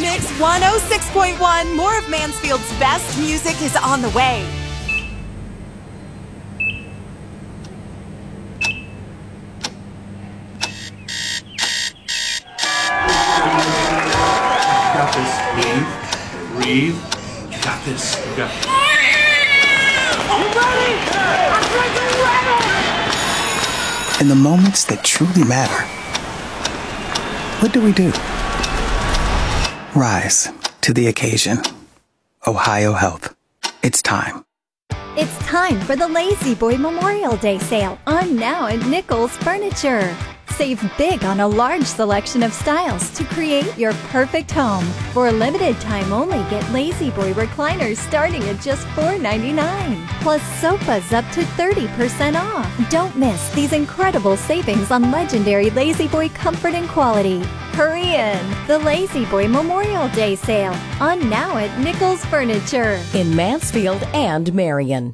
Phoenix 106.1. More of Mansfield's best music is on the way. Got this. Breathe. You got this. You got this. In the moments that truly matter, what do? Rise to the occasion. Ohio Health. It's time. It's time for the Lazy Boy Memorial Day sale on now at Nichols Furniture. Save big on a large selection of styles to create your perfect home. For a limited time only, get Lazy Boy recliners starting at just $4.99. Plus sofas up to 30% off. Don't miss these incredible savings on legendary Lazy Boy comfort and quality. Hurry in! The Lazy Boy Memorial Day sale on now at Nichols Furniture in Mansfield and Marion.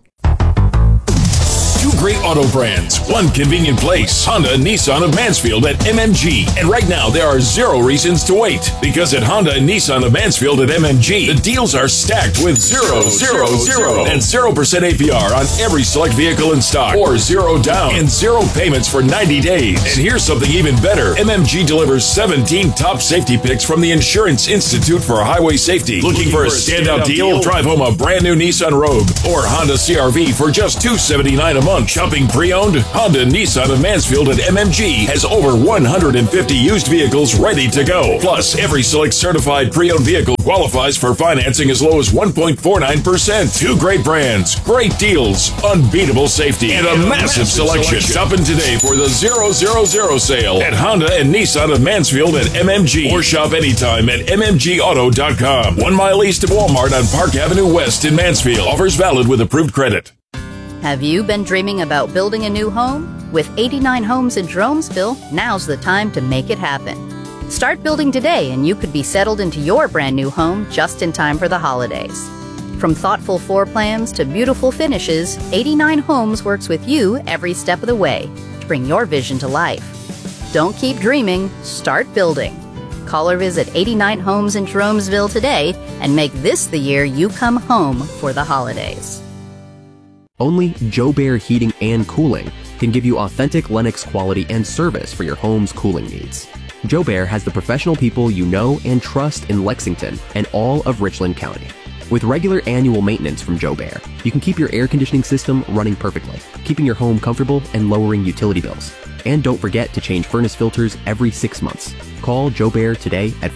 Two great auto brands, one convenient place. Honda and Nissan of Mansfield at MMG. And right now, there are 0 reasons to wait. Because at Honda and Nissan of Mansfield at MMG, the deals are stacked with 0, 0, 0, and 0% APR on every select vehicle in stock. Or 0 down and 0 payments for 90 days. And here's something even better. MMG delivers 17 top safety picks from the Insurance Institute for Highway Safety. Looking for a standout deal? Drive home a brand new Nissan Rogue or Honda CR-V for just $279 a month. Shopping pre-owned? Honda and Nissan of Mansfield at MMG has over 150 used vehicles ready to go. Plus, every select certified pre-owned vehicle qualifies for financing as low as 1.49%. Two great brands, great deals, unbeatable safety, and a massive selection. Stop in today for the 000 sale at Honda and Nissan of Mansfield at MMG. Or shop anytime at mmgauto.com. 1 mile east of Walmart on Park Avenue West in Mansfield. Offers valid with approved credit. Have you been dreaming about building a new home? With 89 Homes in Jeromesville, now's the time to make it happen. Start building today and you could be settled into your brand new home just in time for the holidays. From thoughtful floor plans to beautiful finishes, 89 Homes works with you every step of the way to bring your vision to life. Don't keep dreaming, start building. Call or visit 89 Homes in Jeromesville today and make this the year you come home for the holidays. Only Joe Bear Heating and Cooling can give you authentic Lennox quality and service for your home's cooling needs. Joe Bear has the professional people you know and trust in Lexington and all of Richland County. With regular annual maintenance from Joe Bear, you can keep your air conditioning system running perfectly, keeping your home comfortable and lowering utility bills. And don't forget to change furnace filters every 6 months. Call Joe Bear today at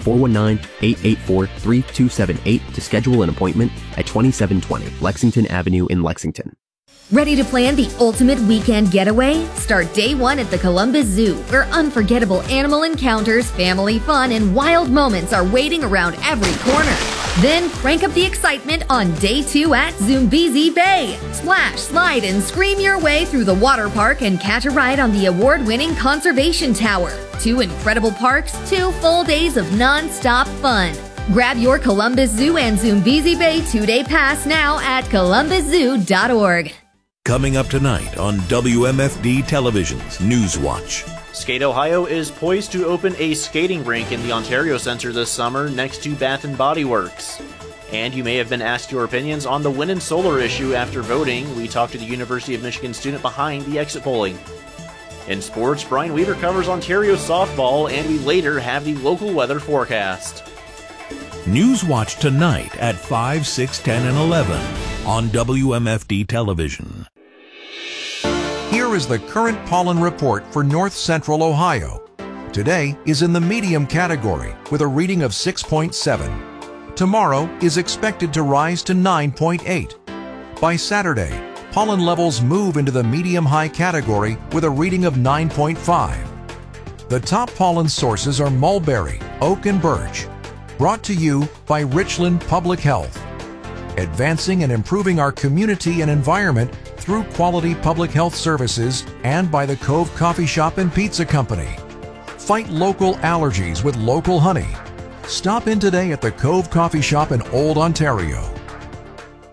419-884-3278 to schedule an appointment at 2720 Lexington Avenue in Lexington. Ready to plan the ultimate weekend getaway? Start day 1 at the Columbus Zoo, where unforgettable animal encounters, family fun, and wild moments are waiting around every corner. Then crank up the excitement on day 2 at Zoombezi Bay. Splash, slide, and scream your way through the water park and catch a ride on the award-winning Conservation Tower. 2 incredible parks, 2 full days of non-stop fun. Grab your Columbus Zoo and Zoombezi Bay 2-day pass now at columbuszoo.org. Coming up tonight on WMFD Television's Newswatch. Skate Ohio is poised to open a skating rink in the Ontario Centre this summer next to Bath & Body Works. And you may have been asked your opinions on the wind and solar issue after voting. We talked to the University of Michigan student behind the exit polling. In sports, Brian Weaver covers Ontario softball, and we later have the local weather forecast. Newswatch tonight at 5, 6, 10, and 11 on WMFD Television. Here is the current pollen report for North Central Ohio. Today is in the medium category with a reading of 6.7. Tomorrow is expected to rise to 9.8. By Saturday, pollen levels move into the medium-high category with a reading of 9.5. The top pollen sources are mulberry, oak, and birch. Brought to you by Richland Public Health. Advancing and improving our community and environment through quality public health services, and by the Cove Coffee Shop and Pizza Company. Fight local allergies with local honey. Stop in today at the Cove Coffee Shop in Old Ontario.